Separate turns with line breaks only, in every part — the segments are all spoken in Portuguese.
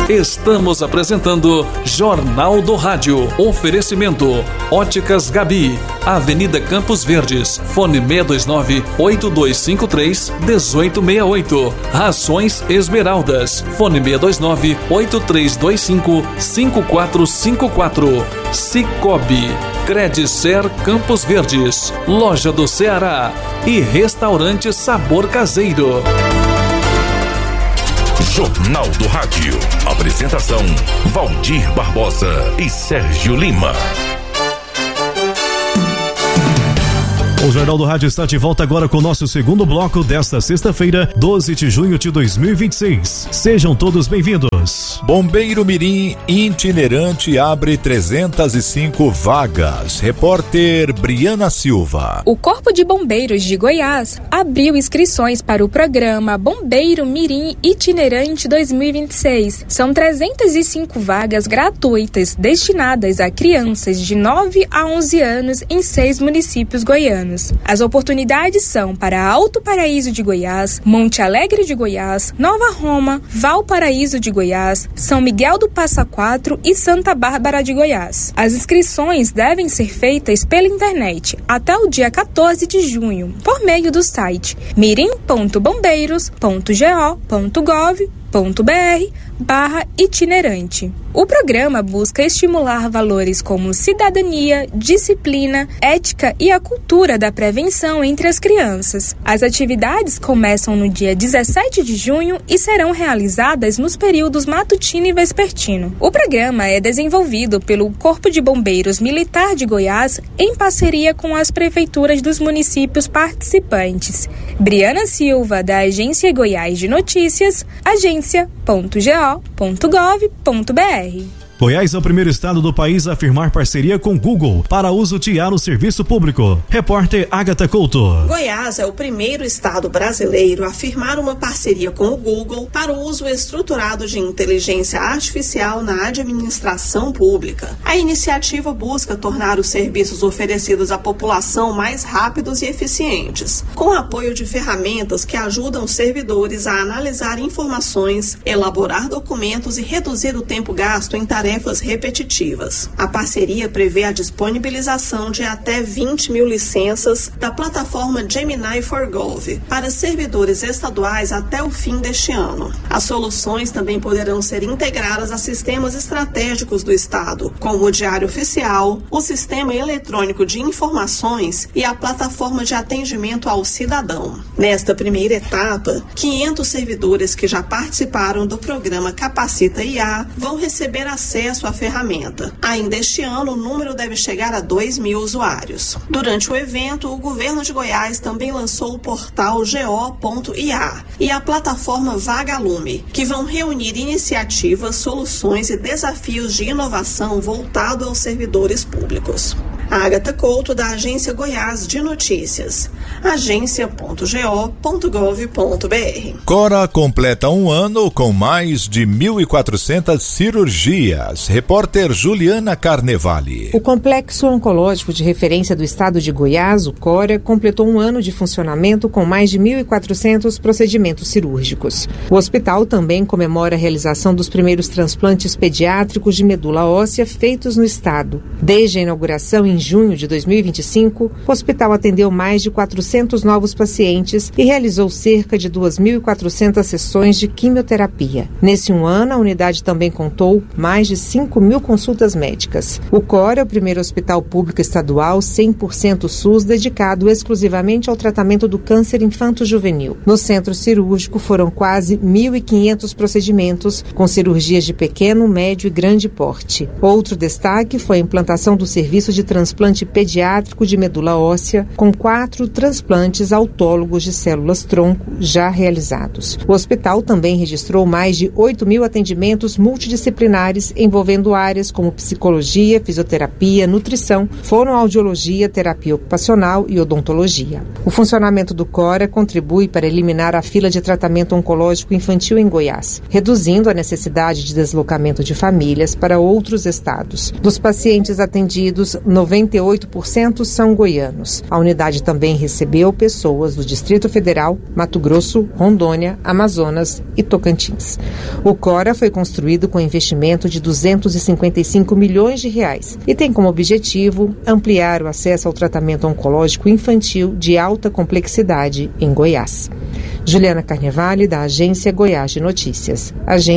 Estamos apresentando Jornal do Rádio. Oferecimento Óticas Gabi, Avenida Campos Verdes, fone 629-8253-1868. Rações Esmeraldas, fone 629-8325-5454. Cicobi, Credicer Campos Verdes, Loja do Ceará e Restaurante Sabor Caseiro.
Jornal do Rádio. Apresentação: Valdir Barbosa e Sérgio Lima.
O Jornal do Rádio está de volta agora com o nosso segundo bloco desta sexta-feira, 12 de junho de 2026. Sejam todos bem-vindos.
Bombeiro Mirim itinerante abre 305 vagas. Repórter Briana Silva.
O Corpo de Bombeiros de Goiás abriu inscrições para o programa Bombeiro Mirim Itinerante 2026. São 305 vagas gratuitas destinadas a crianças de 9 a 11 anos em 6 municípios goianos. As oportunidades são para Alto Paraíso de Goiás, Monte Alegre de Goiás, Nova Roma, Valparaíso de Goiás, São Miguel do Passa Quatro e Santa Bárbara de Goiás. As inscrições devem ser feitas pela internet até o dia 14 de junho, por meio do site mirim.bombeiros.go.gov.br/itinerante. O programa busca estimular valores como cidadania, disciplina, ética e a cultura da prevenção entre as crianças. As atividades começam no dia 17 de junho e serão realizadas nos períodos matutino e vespertino. O programa é desenvolvido pelo Corpo de Bombeiros Militar de Goiás em parceria com as prefeituras dos municípios participantes. Briana Silva, da Agência Goiás de Notícias, agência.go.gov.br.
Goiás é o primeiro estado do país a afirmar parceria com Google para uso de IA no serviço público. Repórter Agatha Couto.
Goiás é o primeiro estado brasileiro a firmar uma parceria com o Google para o uso estruturado de inteligência artificial na administração pública. A iniciativa busca tornar os serviços oferecidos à população mais rápidos e eficientes, com apoio de ferramentas que ajudam os servidores a analisar informações, elaborar documentos e reduzir o tempo gasto em tarefas repetitivas. A parceria prevê a disponibilização de até 20 mil licenças da plataforma Gemini for Gov para servidores estaduais até o fim deste ano. As soluções também poderão ser integradas a sistemas estratégicos do Estado, como o Diário Oficial, o Sistema Eletrônico de Informações e a Plataforma de Atendimento ao Cidadão. Nesta primeira etapa, 500 servidores que já participaram do programa Capacita IA vão receber acesso à ferramenta. Ainda este ano, o número deve chegar a 2.000 usuários. Durante o evento, o governo de Goiás também lançou o portal go.ia e a plataforma Vagalume, que vão reunir iniciativas, soluções e desafios de inovação voltado aos servidores públicos. Agatha Couto, da Agência Goiás de Notícias, agência.go.gov.br.
Cora completa um ano com mais de 1.400 cirurgias. Repórter Juliana Carnevale.
O Complexo Oncológico de Referência do Estado de Goiás, o CORA, completou um ano de funcionamento com mais de 1.400 procedimentos cirúrgicos. O hospital também comemora a realização dos primeiros transplantes pediátricos de medula óssea feitos no estado. Desde a inauguração em junho de 2025, o hospital atendeu mais de 400 novos pacientes e realizou cerca de 2.400 sessões de quimioterapia. Nesse um ano, a unidade também contou mais de 5.000 consultas médicas. O CORA é o primeiro hospital público estadual 100% SUS dedicado exclusivamente ao tratamento do câncer infanto-juvenil. No centro cirúrgico foram quase 1.500 procedimentos, com cirurgias de pequeno, médio e grande porte. Outro destaque foi a implantação do serviço de transplante pediátrico de medula óssea, com 4 transplantes autólogos de células-tronco já realizados. O hospital também registrou mais de 8.000 atendimentos multidisciplinares envolvendo áreas como psicologia, fisioterapia, nutrição, fonoaudiologia, terapia ocupacional e odontologia. O funcionamento do CORA contribui para eliminar a fila de tratamento oncológico infantil em Goiás, reduzindo a necessidade de deslocamento de famílias para outros estados. Dos pacientes atendidos, 90% 98% são goianos. A unidade também recebeu pessoas do Distrito Federal, Mato Grosso, Rondônia, Amazonas e Tocantins. O CORA foi construído com investimento de R$255 milhões e tem como objetivo ampliar o acesso ao tratamento oncológico infantil de alta complexidade em Goiás. Juliana Carnevale, da Agência Goiás de Notícias,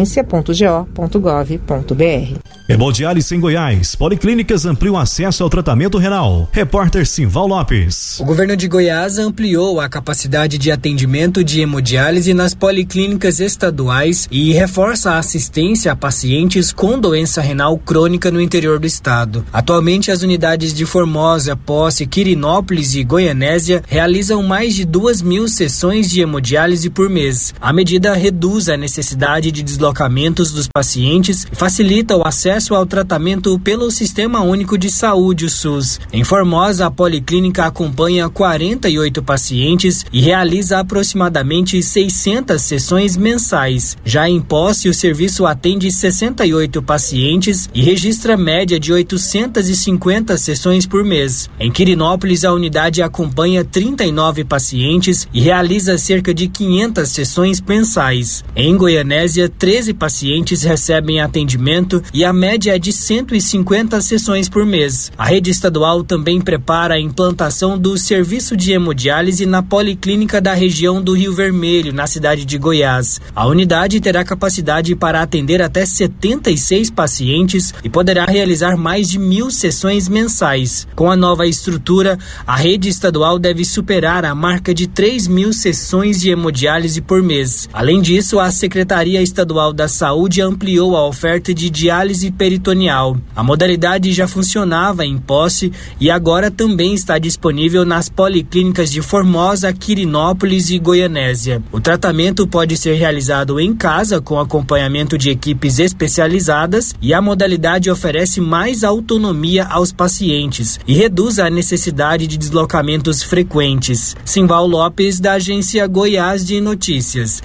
agência.go.gov.br.
Hemodiálise em Goiás. Policlínicas ampliam acesso ao tratamento renal. Repórter Simval Lopes.
O governo de Goiás ampliou a capacidade de atendimento de hemodiálise nas policlínicas estaduais e reforça a assistência a pacientes com doença renal crônica no interior do estado. Atualmente, as unidades de Formosa, Posse, Quirinópolis e Goianésia realizam mais de 2.000 sessões de hemodiálise por mês. A medida reduz a necessidade de deslocamentos dos pacientes e facilita o acesso ao tratamento pelo Sistema Único de Saúde, o SUS. Em Formosa, a policlínica acompanha 48 pacientes e realiza aproximadamente 600 sessões mensais. Já em Posse, o serviço atende 68 pacientes e registra média de 850 sessões por mês. Em Quirinópolis, a unidade acompanha 39 pacientes e realiza cerca de 500 sessões mensais. Em Goianésia, 13 pacientes recebem atendimento e a média é de 150 sessões por mês. A rede estadual também prepara a implantação do serviço de hemodiálise na policlínica da região do Rio Vermelho, na cidade de Goiás. A unidade terá capacidade para atender até 76 pacientes e poderá realizar mais de 1.000 sessões mensais. Com a nova estrutura, a rede estadual deve superar a marca de 3.000 sessões de hemodiálise por mês. Além disso, a Secretaria Estadual da Saúde ampliou a oferta de diálise peritoneal. A modalidade já funcionava em Posse e agora também está disponível nas policlínicas de Formosa, Quirinópolis e Goianésia. O tratamento pode ser realizado em casa com acompanhamento de equipes especializadas e a modalidade oferece mais autonomia aos pacientes e reduz a necessidade de deslocamentos frequentes. Simval Lopes, da Agência Goiás de Notícias,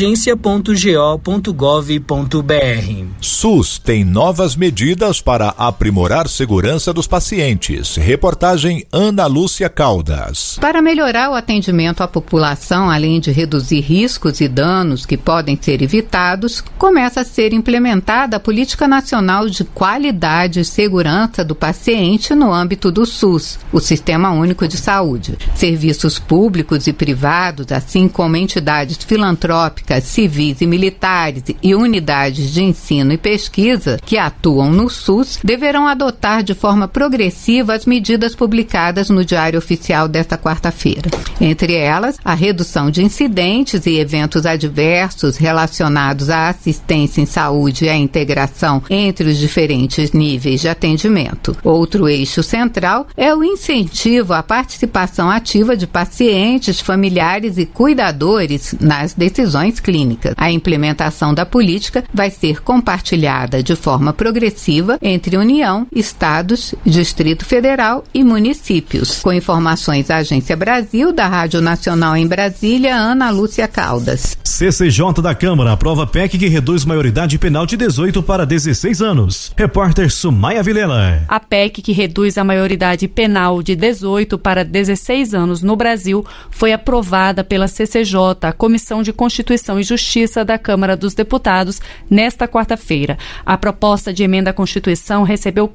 agência.go.gov.br.
SUS tem novas medidas para aprimorar segurança dos pacientes. Reportagem Ana Lúcia Caldas.
Para melhorar o atendimento à população, além de reduzir riscos e danos que podem ser evitados, começa a ser implementada a Política Nacional de Qualidade e Segurança do Paciente no âmbito do SUS, o Sistema Único de Saúde. Serviços públicos e privados, assim como entidades filantrópicas, civis e militares e unidades de ensino e pesquisa que atuam no SUS, deverão adotar de forma progressiva as medidas publicadas no Diário Oficial desta quarta-feira. Entre elas, a redução de incidentes e eventos adversos relacionados à assistência em saúde e à integração entre os diferentes níveis de atendimento. Outro eixo central é o incentivo à participação ativa de pacientes, familiares e cuidadores nas decisões clínicas. A implementação da política vai ser compartilhada de forma progressiva entre União, Estados, Distrito Federal e municípios. Com informações da Agência Brasil, da Rádio Nacional em Brasília, Ana Lúcia Caldas.
CCJ da Câmara aprova PEC que reduz maioridade penal de 18 para 16 anos. Repórter Sumaia Vilela.
A PEC que reduz a maioridade penal de 18 para 16 anos no Brasil foi aprovada pela CCJ, a Comissão de Constituição e Justiça da Câmara dos Deputados, nesta quarta-feira. A proposta de emenda à Constituição recebeu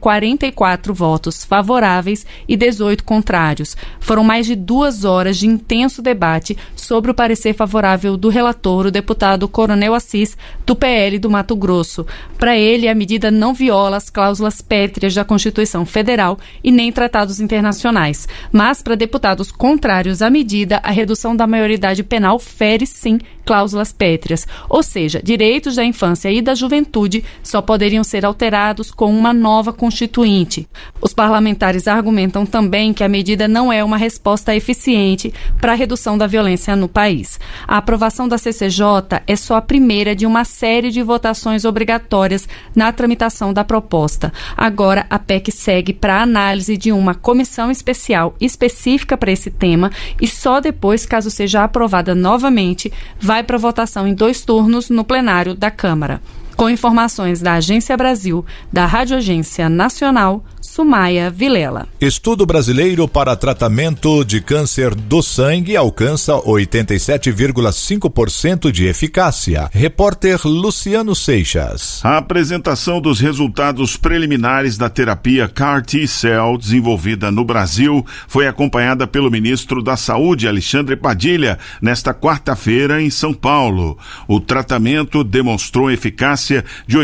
44 votos favoráveis e 18 contrários. Foram mais de 2 horas de intenso debate sobre o parecer favorável do relator, o deputado Coronel Assis, do PL do Mato Grosso. Para ele, a medida não viola as cláusulas pétreas da Constituição Federal e nem tratados internacionais. Mas, para deputados contrários à medida, a redução da maioridade penal fere, sim, cláusulas pétreas, ou seja, direitos da infância e da juventude só poderiam ser alterados com uma nova constituinte. Os parlamentares argumentam também que a medida não é uma resposta eficiente para a redução da violência no país. A aprovação da CCJ é só a primeira de uma série de votações obrigatórias na tramitação da proposta. Agora, a PEC segue para a análise de uma comissão especial específica para esse tema e só depois, caso seja aprovada novamente, vai para votação em 2 turnos no plenário da Câmara. Com informações da Agência Brasil, da Rádio Agência Nacional, Sumaia Vilela.
Estudo brasileiro para tratamento de câncer do sangue alcança 87,5% de eficácia. Repórter Luciano Seixas.
A apresentação dos resultados preliminares da terapia CAR T-Cell desenvolvida no Brasil foi acompanhada pelo ministro da Saúde, Alexandre Padilha, nesta quarta-feira em São Paulo. O tratamento demonstrou eficácia de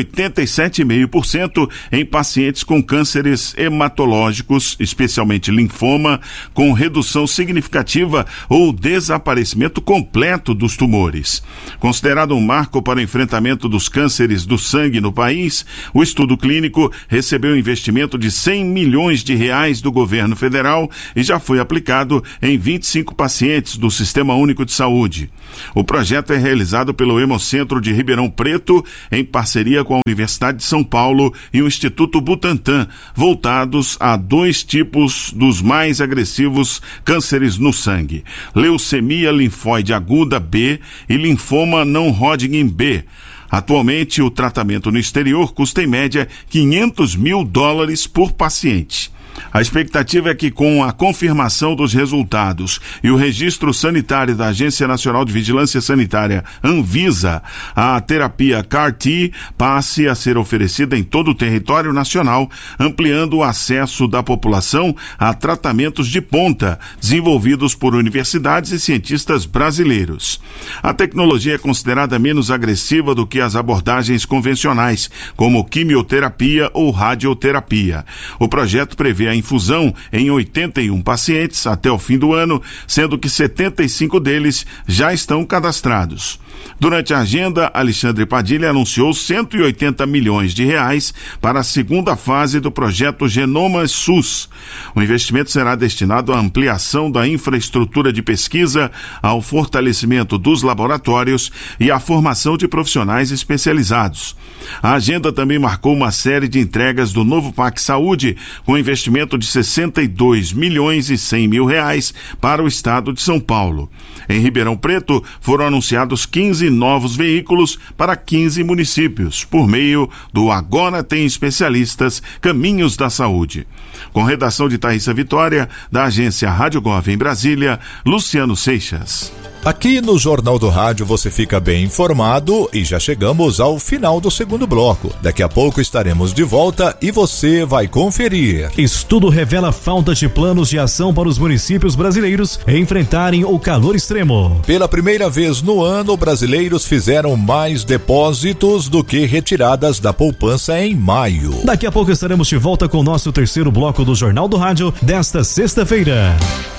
87,5% em pacientes com cânceres hematológicos, especialmente linfoma, com redução significativa ou desaparecimento completo dos tumores. Considerado um marco para o enfrentamento dos cânceres do sangue no país, o estudo clínico recebeu um investimento de R$100 milhões do governo federal e já foi aplicado em 25 pacientes do Sistema Único de Saúde. O projeto é realizado pelo Hemocentro de Ribeirão Preto, em parceria com a Universidade de São Paulo e o Instituto Butantan, voltados a 2 tipos dos mais agressivos cânceres no sangue: leucemia linfóide aguda B e linfoma não Hodgkin B. Atualmente, o tratamento no exterior custa em média $500 mil por paciente. A expectativa é que, com a confirmação dos resultados e o registro sanitário da Agência Nacional de Vigilância Sanitária, Anvisa, a terapia CAR-T passe a ser oferecida em todo o território nacional, ampliando o acesso da população a tratamentos de ponta, desenvolvidos por universidades e cientistas brasileiros. A tecnologia é considerada menos agressiva do que as abordagens convencionais, como quimioterapia ou radioterapia. O projeto prevê a infusão em 81 pacientes até o fim do ano, sendo que 75 deles já estão cadastrados. Durante a agenda, Alexandre Padilha anunciou R$180 milhões para a segunda fase do projeto Genomas SUS. O investimento será destinado à ampliação da infraestrutura de pesquisa, ao fortalecimento dos laboratórios e à formação de profissionais especializados. A agenda também marcou uma série de entregas do novo PAC Saúde, com investimento de R$62 milhões e 100 mil para o estado de São Paulo. Em Ribeirão Preto, foram anunciados 15 novos veículos para 15 municípios, por meio do Agora Tem Especialistas Caminhos da Saúde. Com redação de Thaísa Vitória, da agência Rádio Gov em Brasília, Luciano Seixas.
Aqui no Jornal do Rádio você fica bem informado e já chegamos ao final do segundo bloco. Daqui a pouco estaremos de volta e você vai conferir.
Estudo revela falta de planos de ação para os municípios brasileiros enfrentarem o calor extremo.
Pela primeira vez no ano, brasileiros fizeram mais depósitos do que retiradas da poupança em maio.
Daqui a pouco estaremos de volta com o nosso terceiro bloco do Jornal do Rádio desta sexta-feira.